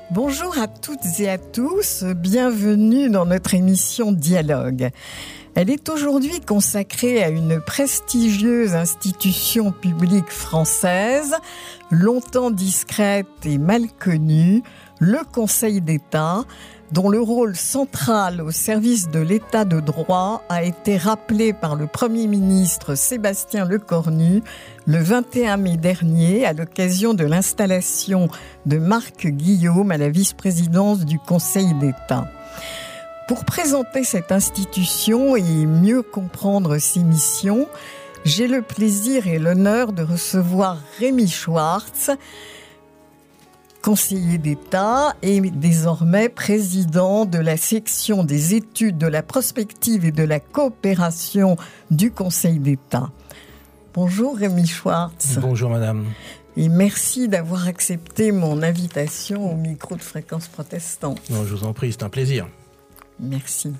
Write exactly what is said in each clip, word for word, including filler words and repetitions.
Bonjour à toutes et à tous, bienvenue dans notre émission Dialogue. Elle est aujourd'hui consacrée à une prestigieuse institution publique française, longtemps discrète et mal connue, le Conseil d'État, dont le rôle central au service de l'État de droit a été rappelé par le Premier ministre Sébastien Lecornu le vingt et un mai dernier à l'occasion de l'installation de Marc Guillaume à la vice-présidence du Conseil d'État. Pour présenter cette institution et mieux comprendre ses missions, j'ai le plaisir et l'honneur de recevoir Rémi Schwartz, conseiller d'État et désormais président de la section des études de la prospective et de la coopération du Conseil d'État. Bonjour Rémi Schwartz. Bonjour madame. Et merci d'avoir accepté mon invitation au micro de Fréquence Protestante. Non, je vous en prie, c'est un plaisir. Merci.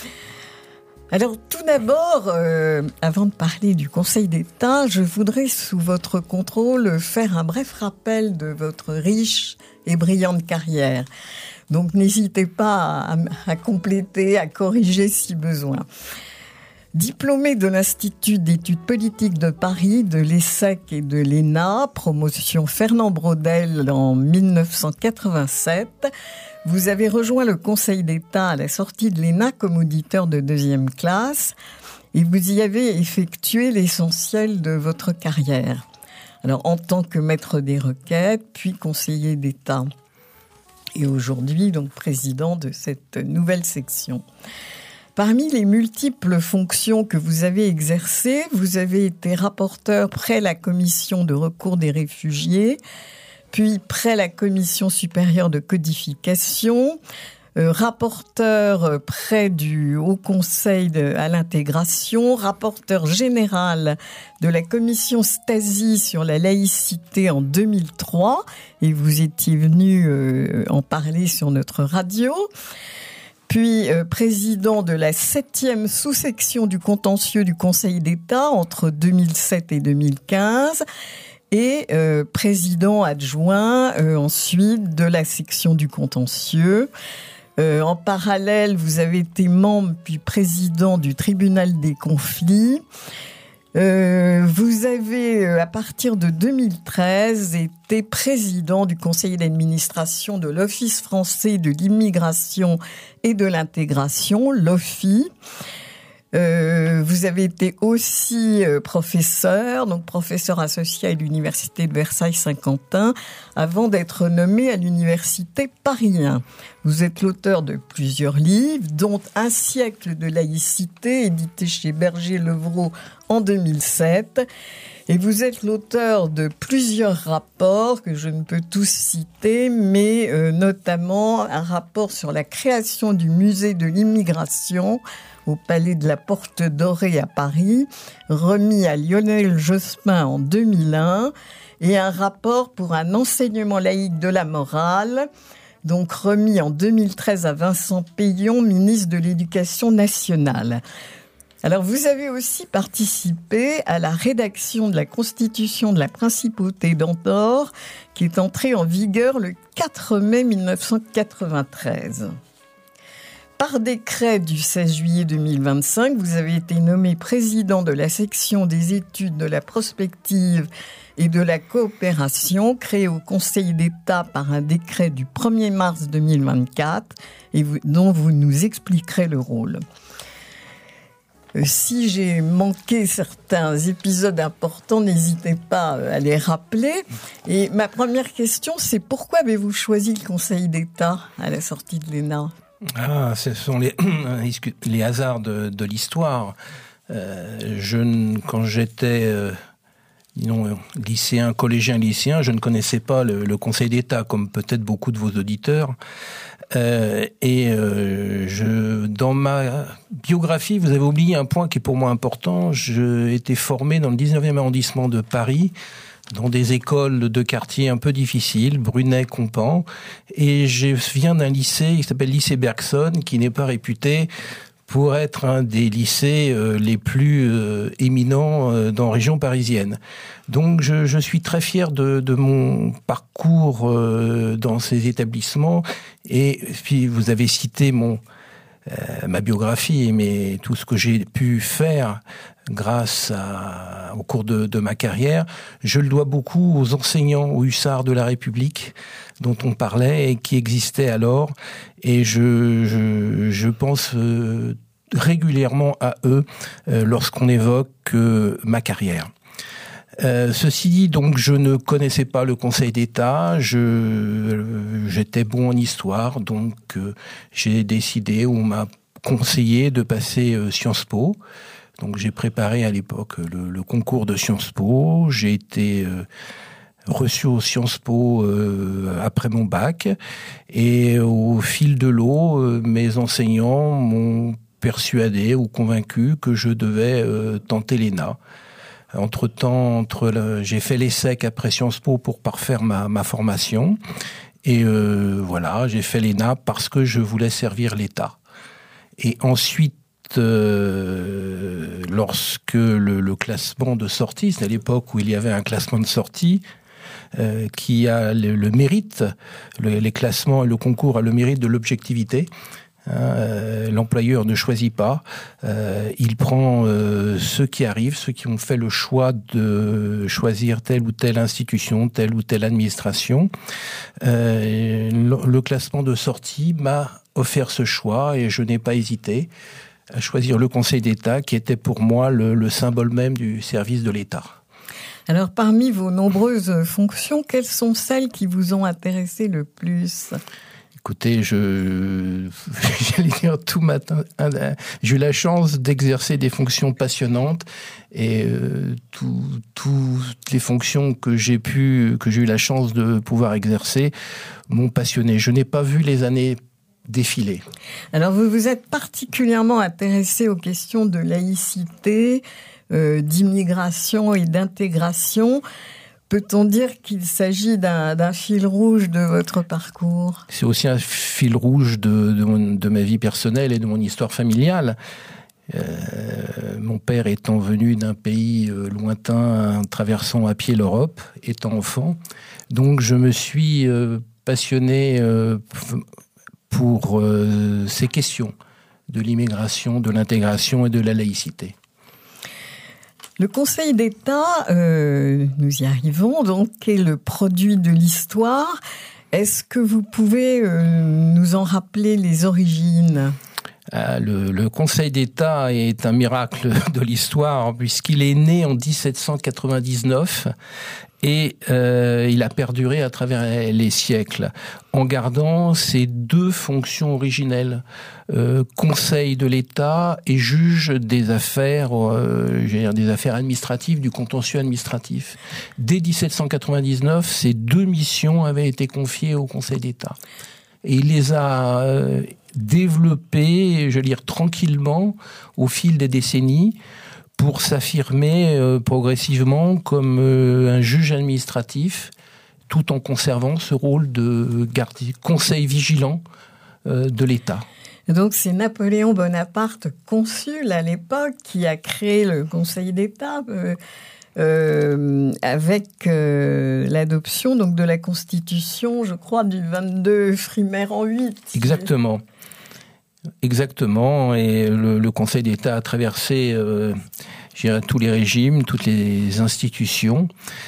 Alors tout d'abord, euh, avant de parler du Conseil d'État, je voudrais sous votre contrôle faire un bref rappel de votre riche et brillante carrière. Donc n'hésitez pas à, à compléter, à corriger si besoin. Diplômé de l'Institut d'études politiques de Paris, de l'E S S E C et de l'E N A, promotion Fernand Braudel en dix-neuf cent quatre-vingt-sept, vous avez rejoint le Conseil d'État à la sortie de l'E N A comme auditeur de deuxième classe et vous y avez effectué l'essentiel de votre carrière. Alors, en tant que maître des requêtes, puis conseiller d'État. Et aujourd'hui, donc, président de cette nouvelle section. Parmi les multiples fonctions que vous avez exercées, vous avez été rapporteur près la commission de recours des réfugiés, puis près la commission supérieure de codification, euh, rapporteur près du Haut Conseil de, à l'intégration, rapporteur général de la commission Stasi sur la laïcité en deux mille trois, et vous étiez venu euh, en parler sur notre radio. Puis euh, président de la septième sous-section du contentieux du Conseil d'État entre deux mille sept et deux mille quinze, et euh, président adjoint euh, ensuite de la section du contentieux. Euh, en parallèle, vous avez été membre puis président du tribunal des conflits. Euh, vous avez, à partir de deux mille treize, été président du conseil d'administration de l'Office français de l'immigration et de l'intégration, l'O F I. Euh, vous avez été aussi euh, professeur, donc professeur associé à l'université de Versailles-Saint-Quentin, avant d'être nommé à l'université Paris un. Vous êtes l'auteur de plusieurs livres, dont Un siècle de laïcité, édité chez Berger-Levrault en deux mille sept. Et vous êtes l'auteur de plusieurs rapports que je ne peux tous citer, mais euh, notamment un rapport sur la création du musée de l'immigration au Palais de la Porte Dorée à Paris, remis à Lionel Jospin en deux mille un, et un rapport pour un enseignement laïque de la morale, donc remis en deux mille treize à Vincent Peillon, ministre de l'Éducation nationale. Alors, vous avez aussi participé à la rédaction de la Constitution de la Principauté d'Andorre, qui est entrée en vigueur le quatre mai dix-neuf cent quatre-vingt-treize. Par décret du seize juillet deux mille vingt-cinq, vous avez été nommé président de la section des études de la prospective et de la coopération, créée au Conseil d'État par un décret du premier mars deux mille vingt-quatre, et vous, dont vous nous expliquerez le rôle. Si j'ai manqué certains épisodes importants, n'hésitez pas à les rappeler. Et ma première question, c'est pourquoi avez-vous choisi le Conseil d'État à la sortie de l'E N A ? Ah, ce sont les, les hasards de, de l'histoire. Euh, je, quand j'étais euh, disons, lycéen, collégien, lycéen, je ne connaissais pas le, le Conseil d'État, comme peut-être beaucoup de vos auditeurs. Euh, et euh, je, dans ma biographie, vous avez oublié un point qui est pour moi important. J'ai été formé dans le dix-neuvième arrondissement de Paris, dans des écoles de quartier un peu difficiles, Brunet, Compan, et je viens d'un lycée qui s'appelle lycée Bergson, qui n'est pas réputé pour être un des lycées euh, les plus euh, éminents euh, dans la région parisienne. Donc je, je suis très fier de, de mon parcours euh, dans ces établissements. Et puis vous avez cité mon euh, ma biographie, mais tout ce que j'ai pu faire grâce à, au cours de, de ma carrière, je le dois beaucoup aux enseignants, aux hussards de la République dont on parlait et qui existaient alors. Et je, je, je pense euh, régulièrement à eux euh, lorsqu'on évoque euh, ma carrière. Euh, ceci dit, donc, je ne connaissais pas le Conseil d'État. Je, euh, j'étais bon en histoire, donc euh, j'ai décidé, on m'a conseillé de passer euh, Sciences Po. Donc, j'ai préparé à l'époque le, le concours de Sciences Po. J'ai été euh, reçu aux Sciences Po euh, après mon bac, et au fil de l'eau, euh, mes enseignants m'ont persuadé ou convaincu que je devais euh, tenter l'E N A. Entre-temps, entre le, j'ai fait l'ESSEC après Sciences Po pour parfaire ma, ma formation. Et euh, voilà, j'ai fait l'E N A parce que je voulais servir l'État. Et ensuite, euh, lorsque le, le classement de sortie, c'est à l'époque où il y avait un classement de sortie, euh, qui a le, le mérite, le, les classements et le concours a le mérite de l'objectivité. Euh, l'employeur ne choisit pas, euh, il prend euh, ceux qui arrivent, ceux qui ont fait le choix de choisir telle ou telle institution, telle ou telle administration. Euh, le, le classement de sortie m'a offert ce choix et je n'ai pas hésité à choisir le Conseil d'État qui était pour moi le, le symbole même du service de l'État. Alors, parmi vos nombreuses fonctions, quelles sont celles qui vous ont intéressé le plus ? Écoutez, je, j'allais dire tout matin, j'ai eu la chance d'exercer des fonctions passionnantes et euh, tout, toutes les fonctions que j'ai pu, que j'ai eu la chance de pouvoir exercer m'ont passionné. Je n'ai pas vu les années défiler. Alors, vous vous êtes particulièrement intéressé aux questions de laïcité, euh, d'immigration et d'intégration. Peut-on dire qu'il s'agit d'un, d'un fil rouge de votre parcours ? C'est aussi un fil rouge de, de, mon, de ma vie personnelle et de mon histoire familiale. Euh, mon père étant venu d'un pays euh, lointain, traversant à pied l'Europe, étant enfant. Donc je me suis euh, passionné euh, pour euh, ces questions de l'immigration, de l'intégration et de la laïcité. Le Conseil d'État, euh, nous y arrivons, donc, est le produit de l'histoire. Est-ce que vous pouvez euh, nous en rappeler les origines ? euh, le, le Conseil d'État est un miracle de l'histoire puisqu'il est né en dix-sept cent quatre-vingt-dix-neuf et euh, il a perduré à travers les siècles en gardant ses deux fonctions originelles, euh, conseil de l'État et juge des affaires, euh, je veux dire, des affaires administratives, du contentieux administratif. Dès dix-sept cent quatre-vingt-dix-neuf, ces deux missions avaient été confiées au Conseil d'État. Et il les a euh, développées, je veux dire, tranquillement au fil des décennies, pour s'affirmer euh, progressivement comme euh, un juge administratif, tout en conservant ce rôle de garde, conseil vigilant euh, de l'État. Donc c'est Napoléon Bonaparte, consul à l'époque, qui a créé le Conseil d'État euh, euh, avec euh, l'adoption donc de la Constitution, je crois, du vingt-deux Frimaire en huit. Exactement. Exactement, et le, le Conseil d'État a traversé euh, je dirais, tous les régimes, toutes les institutions,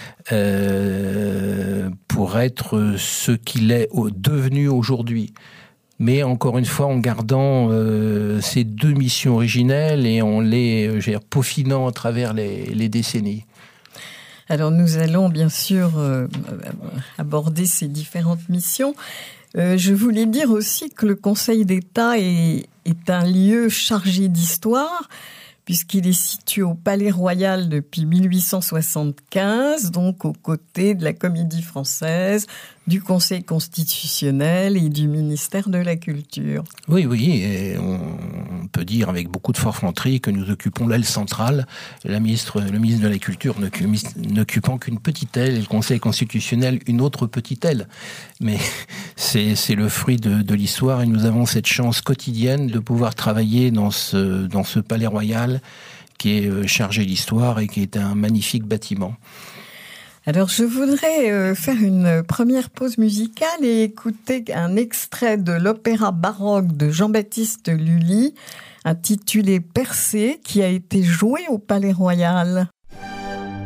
euh, pour être ce qu'il est devenu aujourd'hui. Mais encore une fois, en gardant euh, ces deux missions originelles et en les je veux dire, peaufinant à travers les, les décennies. Alors nous allons bien sûr euh, aborder ces différentes missions. Euh, je voulais dire aussi que le Conseil d'État est, est un lieu chargé d'histoire, puisqu'il est situé au Palais Royal depuis mille huit cent soixante-quinze, donc aux côtés de la Comédie Française, du Conseil constitutionnel et du ministère de la Culture. Oui, oui, et on peut dire avec beaucoup de forfanterie que nous occupons l'aile centrale, la ministre, le ministre de la Culture n'occupant qu'une petite aile et le Conseil constitutionnel une autre petite aile. Mais c'est, c'est le fruit de, de l'histoire et nous avons cette chance quotidienne de pouvoir travailler dans ce, dans ce palais royal qui est chargé d'histoire et qui est un magnifique bâtiment. Alors, je voudrais faire une première pause musicale et écouter un extrait de l'opéra baroque de Jean-Baptiste Lully, intitulé Persée, qui a été joué au Palais Royal.